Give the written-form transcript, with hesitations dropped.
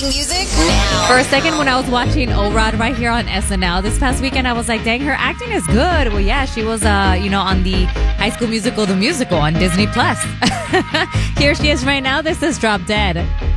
music now. For a second, when I was watching O-Rod right here on SNL this past weekend, I was like, dang, her acting is good. Well, yeah, she was, on the High School Musical, the musical on Disney Plus. Here she is right now. This is Drop Dead.